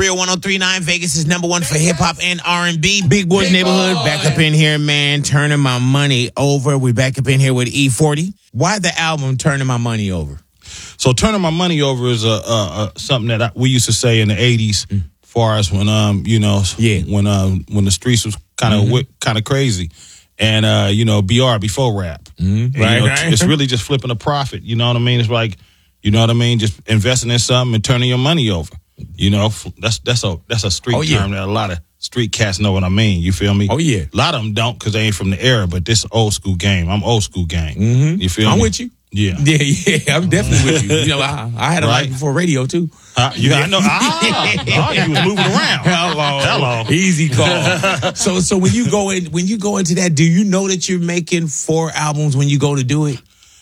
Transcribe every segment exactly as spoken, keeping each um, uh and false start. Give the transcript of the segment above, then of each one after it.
Real one oh three point nine, Vegas is number one for hip-hop and R and B. Big Boys Neighborhood, back up in here, man, turning my money over. We back up in here with E forty. Why the album Turning My Money Over? So Turning My Money Over is a, a, a something that I, we used to say in the eighties, mm. far as when um you know yeah. when um when the streets was kind of mm-hmm. kind of crazy, and uh you know B R before rap, mm-hmm. and, right, you know, right. It's really just flipping a profit. You know what I mean? It's like, you know what I mean, just investing in something and turning your money over. You know, that's that's a that's a street oh, yeah. term that a lot of street cats know what I mean. You feel me? Oh yeah. A lot of them don't because they ain't from the era. But this old school game. I'm old school game. Mm-hmm. You feel I'm me? with you. Yeah. Yeah, yeah. I'm definitely with you. You know, I, I had a right? life before radio too. Uh, you I know. Ah, oh, you was moving around. Hello, hello. Easy call. so, so when you go in, when you go into that, do you know that you're making four albums when you go to do it?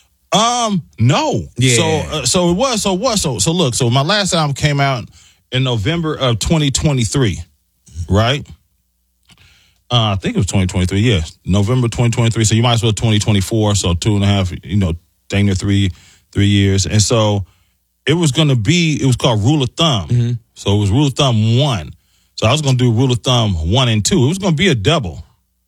Um, no. Yeah. So, uh, so it was. So what? So, so look. So my last album came out in November of twenty twenty-three, right? Uh, I think it was twenty twenty-three. Yeah, November twenty twenty-three. So you might as well twenty twenty-four. So two and a half. You know, dang near three, three years. And so it was going to be. It was called Rule of Thumb. Mm-hmm. So it was Rule of Thumb one. So I was going to do Rule of Thumb one and two. It was going to be a double.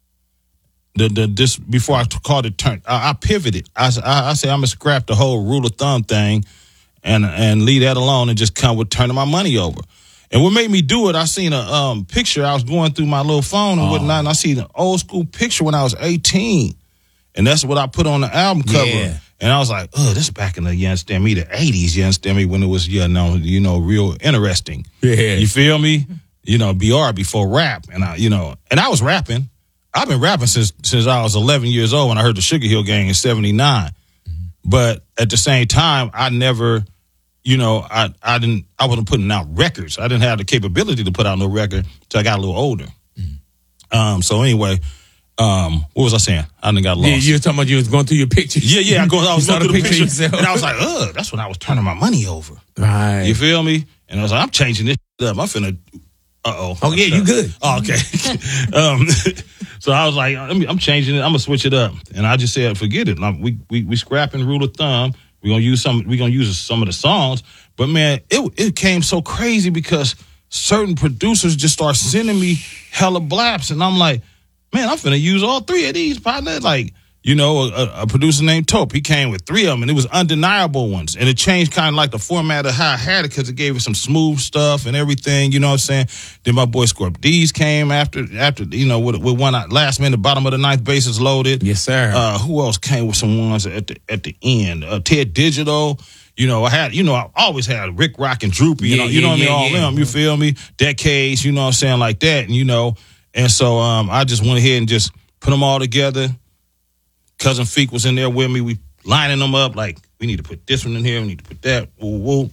The the this before I called it turn, I, I pivoted. I I, I said I'm gonna scrap the whole Rule of Thumb thing, and and leave that alone and just come with turning my money over. And what made me do it, I seen a um, picture. I was going through my little phone and whatnot, and I seen an old school picture when I was eighteen, and that's what I put on the album cover. Yeah. And I was like, oh, this is back in the, you understand me, the eighties. You understand me, when it was, you know, you know, real interesting. Yeah. You feel me? You know, B R before rap, and I, you know, and I was rapping. I've been rapping since since I was eleven years old when I heard the Sugar Hill Gang in seventy-nine. Mm-hmm. But at the same time, I never, you know, I I didn't I wasn't putting out records. I didn't have the capability to put out no record until I got a little older. Mm-hmm. Um. So anyway, um, what was I saying? I didn't got lost. Yeah, you were talking about you was going through your pictures. Yeah, yeah. I go. I was going through the picture, yourself. and I was like, ugh. That's when I was turning my money over. Right. You feel me? And I was like, I'm changing this up. I'm finna. Uh oh. Oh yeah, you good? Oh, okay. um. So I was like, I'm changing it. I'm gonna switch it up, and I just said, forget it. Like, we we we scrapping Rule of Thumb. We're gonna use some. We're gonna use some of the songs. But man, it it came so crazy because certain producers just start sending me hella blaps, and I'm like, man, I'm finna use all three of these, partner. Like, you know, a, a producer named Tope, he came with three of them, and it was undeniable ones. And it changed kind of like the format of how I had it because it gave it some smooth stuff and everything, you know what I'm saying? Then my boy Scorp D's came after, after you know, with, with one last minute, bottom of the ninth bases loaded. Yes, sir. Uh, who else came with some ones at the at the end? Uh, Ted Digital. You know, I had, you know, I always had Rick Rock and Droopy, you yeah, know, you yeah, know what I yeah, mean? All yeah. them, you feel me? Decades, you know what I'm saying? Like that, and you know, and so um, I just went ahead and just put them all together. Cousin Feek was in there with me. We lining them up like, we need to put this one in here. We need to put that. Woo, woo.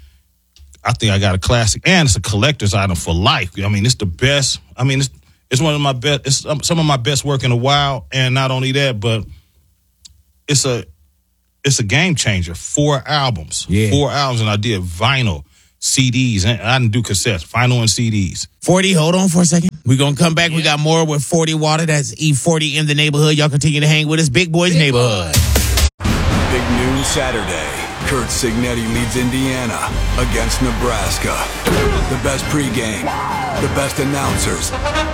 I think I got a classic. And it's a collector's item for life. I mean, it's the best. I mean, it's it's one of my best. It's some of my best work in a while. And not only that, but it's a it's a game changer. Four albums. Yeah. Four albums. And I did vinyl, C Ds. And I didn't do cassettes. Vinyl and C Ds. forty, hold on for a second. We're going to come back. Yeah. We got more with forty Water. That's E forty in the neighborhood. Y'all continue to hang with us. Big Boys Big Neighborhood. Big noon Saturday. Curt Cignetti leads Indiana against Nebraska. The best pregame. The best announcers.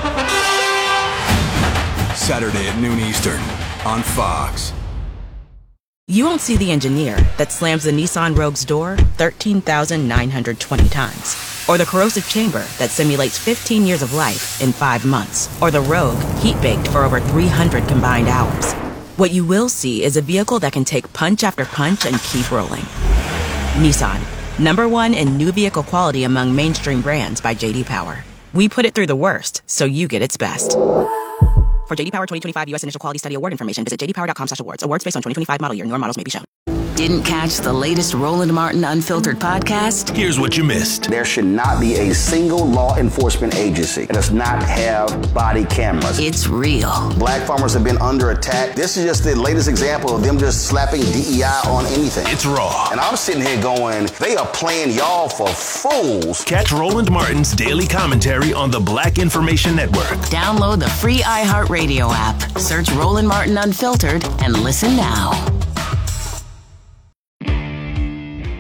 Saturday at noon Eastern on Fox. You won't see the engineer that slams the Nissan Rogue's door thirteen thousand nine hundred twenty times. Or the corrosive chamber that simulates fifteen years of life in five months. Or the Rogue heat-baked for over three hundred combined hours. What you will see is a vehicle that can take punch after punch and keep rolling. Nissan, number one in new vehicle quality among mainstream brands by J D Power. We put it through the worst, so you get its best. For J D Power twenty twenty-five U S Initial Quality Study Award information, visit j d power dot com slash awards. Awards based on twenty twenty-five model year. Newer models may be shown. Didn't catch the latest Roland Martin Unfiltered podcast? Here's what you missed. There should not be a single law enforcement agency that does not have body cameras. It's real. Black farmers have been under attack. This is just the latest example of them just slapping D E I on anything. It's raw. And I'm sitting here going, they are playing y'all for fools. Catch Roland Martin's daily commentary on the Black Information Network. Download the free iHeartRadio app. Search Roland Martin Unfiltered and listen now.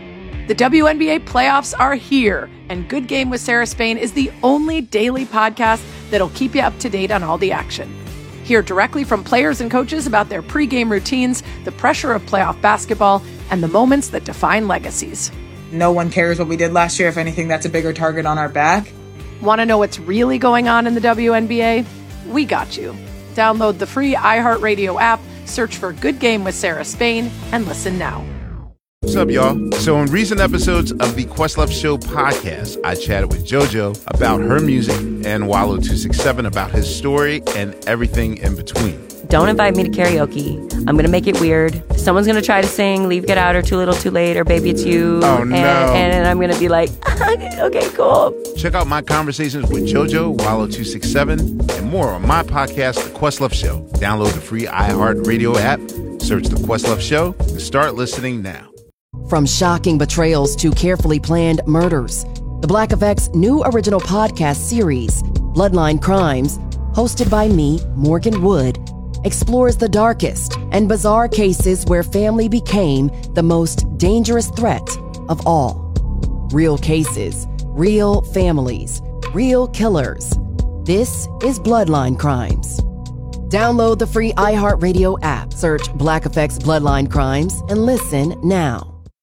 The W N B A playoffs are here, and Good Game with Sarah Spain is the only daily podcast that'll keep you up to date on all the action. Hear directly from players and coaches about their pregame routines, the pressure of playoff basketball, and the moments that define legacies. No one cares what we did last year. If anything, that's a bigger target on our back. Want to know what's really going on in the W N B A? We got you. Download the free iHeartRadio app, search for Good Game with Sarah Spain, and listen now. What's up, y'all? So in recent episodes of the Questlove Show podcast, I chatted with JoJo about her music and Wallow two six seven about his story and everything in between. Don't invite me to karaoke. I'm going to make it weird. Someone's going to try to sing Leave, Get Out, or Too Little, Too Late, or Baby It's You. Oh, no. And, and I'm going to be like, okay, cool. Check out my conversations with JoJo, Wallow two six seven, and more on my podcast, The Questlove Show. Download the free iHeartRadio app, search The Questlove Show, and start listening now. From shocking betrayals to carefully planned murders, the Black Effect's new original podcast series, Bloodline Crimes, hosted by me, Morgan Wood, explores the darkest and bizarre cases where family became the most dangerous threat of all. Real cases, real families, real killers. This is Bloodline Crimes. Download the free iHeartRadio app, search Black Effect's Bloodline Crimes, and listen now.